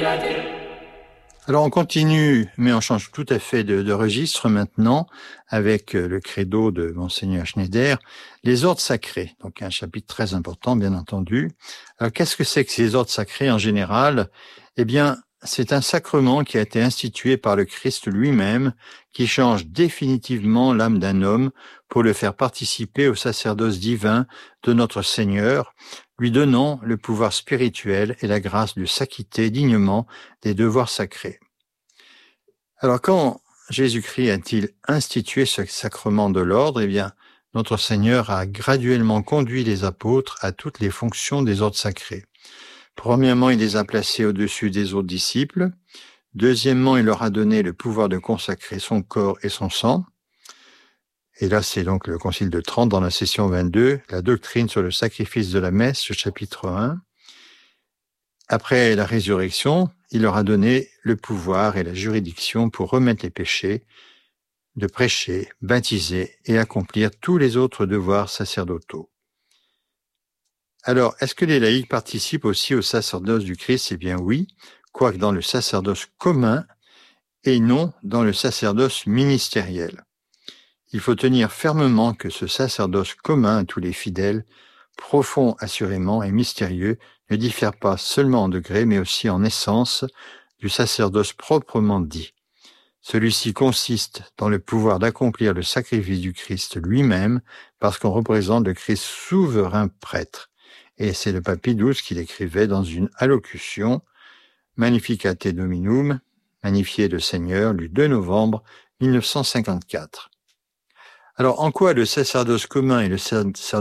Alors on continue, mais on change tout à fait de registre maintenant avec le credo de Monseigneur Schneider, les ordres sacrés. Donc un chapitre très important, bien entendu. Alors qu'est-ce que c'est que ces ordres sacrés en général? Eh bien, c'est un sacrement qui a été institué par le Christ lui-même, qui change définitivement l'âme d'un homme pour le faire participer au sacerdoce divin de notre Seigneur, lui donnant le pouvoir spirituel et la grâce de s'acquitter dignement des devoirs sacrés. Alors, quand Jésus-Christ a-t-il institué ce sacrement de l'ordre? Eh bien, notre Seigneur a graduellement conduit les apôtres à toutes les fonctions des ordres sacrés. Premièrement, il les a placés au-dessus des autres disciples. Deuxièmement, il leur a donné le pouvoir de consacrer son corps et son sang. Et là, c'est donc le Concile de Trente dans la session 22, la doctrine sur le sacrifice de la messe, chapitre 1. Après la résurrection, il leur a donné le pouvoir et la juridiction pour remettre les péchés, de prêcher, baptiser et accomplir tous les autres devoirs sacerdotaux. Alors, est-ce que les laïcs participent aussi au sacerdoce du Christ? Eh bien oui, quoique dans le sacerdoce commun et non dans le sacerdoce ministériel. Il faut tenir fermement que ce sacerdoce commun à tous les fidèles, profond assurément et mystérieux, ne diffère pas seulement en degré, mais aussi en essence du sacerdoce proprement dit. Celui-ci consiste dans le pouvoir d'accomplir le sacrifice du Christ lui-même, parce qu'on représente le Christ souverain prêtre. Et c'est le pape Pie XII qui l'écrivait dans une allocution, Magnificate Dominum, magnifié le Seigneur, du 2 novembre 1954. Alors, en quoi le sacerdoce commun et le sacerdoce